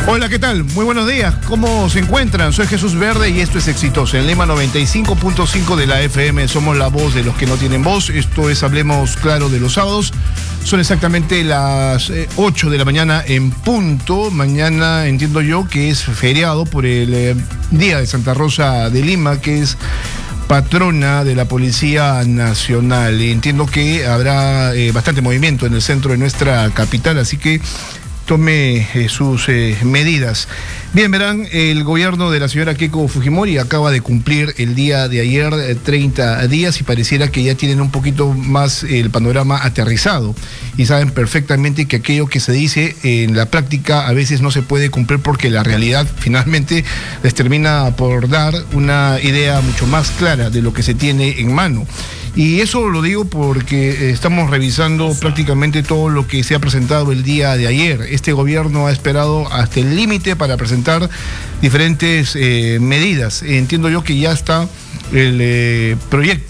Hola, ¿qué tal? Muy buenos días. ¿Cómo se encuentran? Soy Jesús Verde y esto es Exitoso. En Lima 95.5 de la FM somos la voz de los que no tienen voz. Esto es Hablemos Claro de los sábados. Son exactamente las 8 de la mañana en punto. Mañana entiendo yo que es feriado por el Día de Santa Rosa de Lima, que es patrona de la Policía Nacional. Y entiendo que habrá bastante movimiento en el centro de nuestra capital, así que tome sus medidas. Bien, verán, el gobierno de la señora Keiko Fujimori acaba de cumplir el día de ayer 30 días y pareciera que ya tienen un poquito más el panorama aterrizado y saben perfectamente que aquello que se dice en la práctica a veces no se puede cumplir porque la realidad finalmente les termina por dar una idea mucho más clara de lo que se tiene en mano. Y eso lo digo porque estamos revisando prácticamente todo lo que se ha presentado el día de ayer. Este gobierno ha esperado hasta el límite para presentar diferentes medidas. Entiendo yo que ya está el proyecto